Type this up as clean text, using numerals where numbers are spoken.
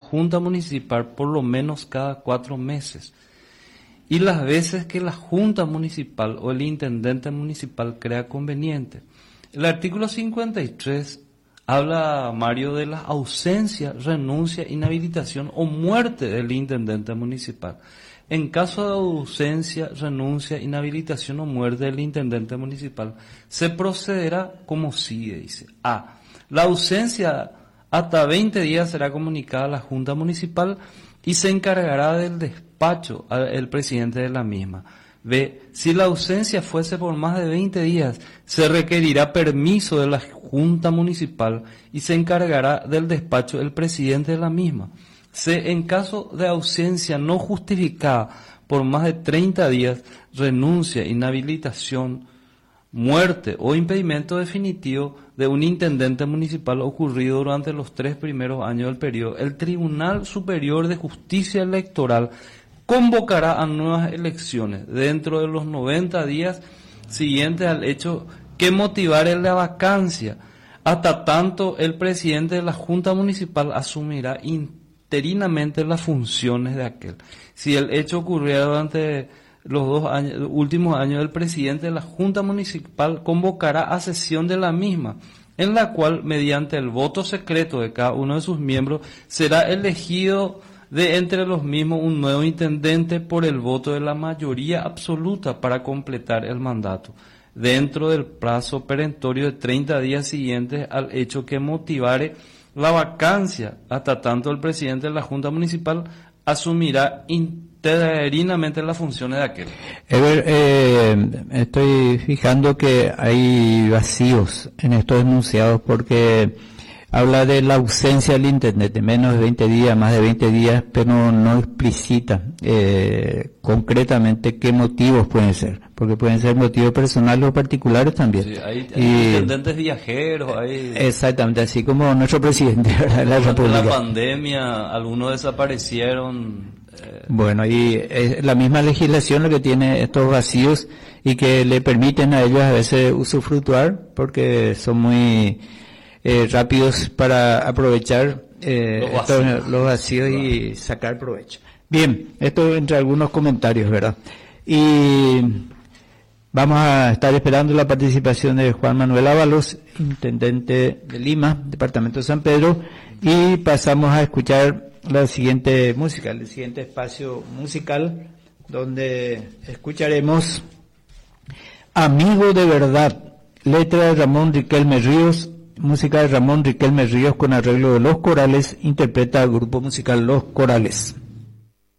junta municipal por lo menos cada 4 meses. Y las veces que la junta municipal o el intendente municipal crea conveniente. El artículo 53 habla, Mario, de la ausencia, renuncia, inhabilitación o muerte del intendente municipal. En caso de ausencia, renuncia, inhabilitación o muerte del intendente municipal, se procederá como sigue, dice. A. La ausencia hasta 20 días será comunicada a la Junta Municipal y se encargará del despacho el presidente de la misma. B. Si la ausencia fuese por más de 20 días, se requerirá permiso de la Junta Municipal y se encargará del despacho el presidente de la misma. C. En caso de ausencia no justificada por más de 30 días, renuncia, inhabilitación, muerte o impedimento definitivo de un intendente municipal ocurrido durante los 3 primeros años del periodo, el Tribunal Superior de Justicia Electoral convocará a nuevas elecciones dentro de los 90 días siguientes al hecho que motivare la vacancia, hasta tanto el presidente de la Junta Municipal asumirá interinamente las funciones de aquel. Si el hecho ocurriera durante los últimos años, el presidente de la Junta Municipal convocará a sesión de la misma, en la cual, mediante el voto secreto de cada uno de sus miembros, será elegido de entre los mismos un nuevo intendente por el voto de la mayoría absoluta para completar el mandato, dentro del plazo perentorio de 30 días siguientes al hecho que motivare la vacancia, hasta tanto el presidente de la Junta Municipal asumirá interinamente las funciones de aquel. Estoy fijando que hay vacíos en estos enunciados porque habla de la ausencia del intendente, menos de 20 días, más de 20 días, pero no explicita concretamente qué motivos pueden ser, porque pueden ser motivos personales o particulares también. Sí, hay intendentes viajeros, hay... Exactamente, así como nuestro presidente de la República. Durante la pandemia, algunos desaparecieron. Bueno, y es la misma legislación lo que tiene estos vacíos y que le permiten a ellos a veces usufructuar, porque son muy rápidos para aprovechar los vacíos y sacar provecho. Bien, esto entre algunos comentarios, ¿verdad? Y vamos a estar esperando la participación de Juan Manuel Ábalos, intendente de Lima, departamento de San Pedro, y pasamos a escuchar la siguiente música, el siguiente espacio musical, donde escucharemos Amigo de Verdad, letra de Ramón Riquelme Ríos, música de Ramón Riquelme Ríos con arreglo de Los Corales, interpreta el grupo musical Los Corales.